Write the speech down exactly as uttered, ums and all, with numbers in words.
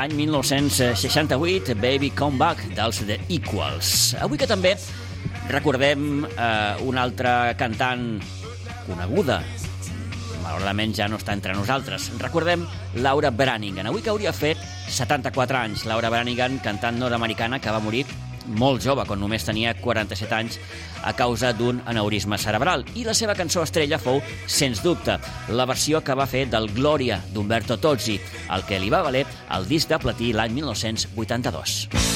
Any mil nou-cents seixanta-vuit, Baby Come Back, dels The Equals. Avui que també recordem eh, una altra cantant coneguda, malauradament ja no està entre nosaltres. Recordem Laura Branigan. Avui que hauria fet setanta-quatre anys. Laura Branigan, cantant nord-americana que va morir molt jove, quan només tenia quaranta-set anys, a causa d'un aneurisma cerebral. I la seva cançó estrella fou, sens dubte, la versió que va fer del Gloria d'Umberto Tozzi, el que li va valer el disc de platí l'any mil nou-cents vuitanta-dos.